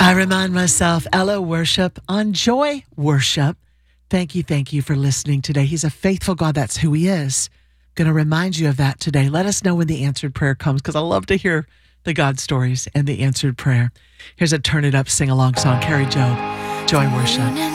I remind myself, Ella Worship on Joy Worship. Thank you for listening today. He's a faithful God. That's who he is. Going to remind you of that today. Let us know when the answered prayer comes, because I love to hear the God stories and the answered prayer. Here's a Turn It Up sing-along song, Carrie Job, Joy Worship.